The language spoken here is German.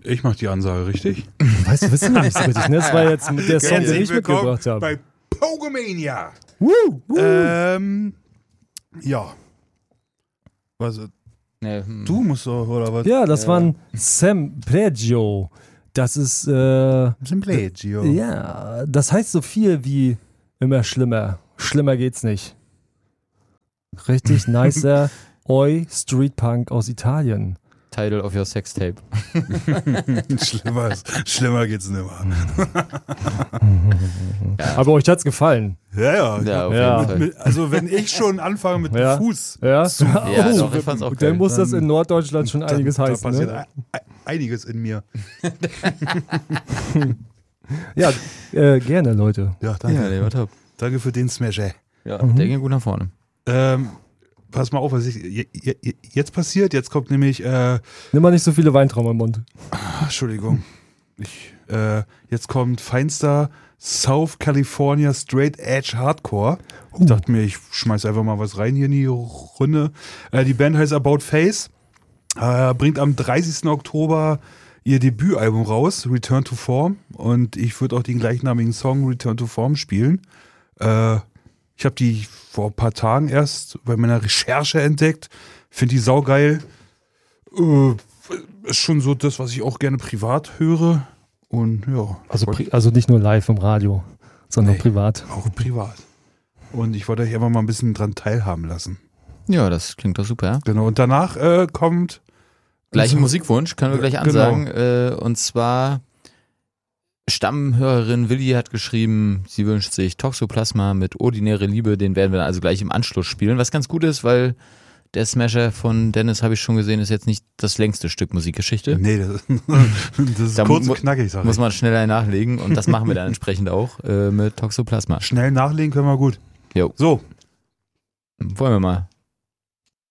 Ich mach die Ansage, richtig? Weißt du, wissen wir nicht so richtig, ne? Das war jetzt der Song, den ich mitgebracht habe. Bei Pogomania. Ja. Was? Nee, Du musst doch, oder was? Ja, das waren Semplegio. Das ist, Semplegio. ja, das heißt so viel wie immer schlimmer. Schlimmer geht's nicht. Richtig nicer Street Punk aus Italien. Title of your Sextape. Schlimmer geht's nimmer. Aber euch hat's gefallen. Ja. Ja, auf jeden Fall. Also wenn ich schon anfange mit dem Fuß, Ja, Ja, doch, ich fand's auch geil. dann muss das in Norddeutschland schon einiges da heißen. passiert Ne? einiges in mir. Ja, gerne, Leute. Ja, danke. Ja, der war top. Danke für den Smash, ey. Ja, der ging gut nach vorne. Pass mal auf, was jetzt passiert. Jetzt kommt nämlich, Nimm mal nicht so viele Weintrauben im Mund. Entschuldigung. Jetzt kommt feinster South California Straight Edge Hardcore. Ich dachte mir, ich schmeiß einfach mal was rein hier in die Runde. Die Band heißt About Face. Bringt am 30. Oktober ihr Debütalbum raus, Return to Form. Und ich würde auch den gleichnamigen Song Return to Form spielen. Ich habe die vor ein paar Tagen erst bei meiner Recherche entdeckt. Finde die saugeil. Ist schon so das, was ich auch gerne privat höre. Und ja. Also nicht nur live im Radio, sondern privat. Auch privat. Und ich wollte euch einfach mal ein bisschen dran teilhaben lassen. Ja, das klingt doch super. Genau. Und danach kommt... Gleichen Musikwunsch, können wir gleich ansagen. Und zwar Stammhörerin Willi hat geschrieben, sie wünscht sich Toxoplasma mit Ordinäre Liebe. Den werden wir dann also gleich im Anschluss spielen. Was ganz gut ist, weil der Smasher von Dennis, habe ich schon gesehen, ist jetzt nicht das längste Stück Musikgeschichte. Nee, das ist Da kurz und knackig, sag ich. Muss man schneller nachlegen und das machen wir dann entsprechend auch mit Toxoplasma. Schnell nachlegen können wir gut. Jo. So. Wollen wir mal.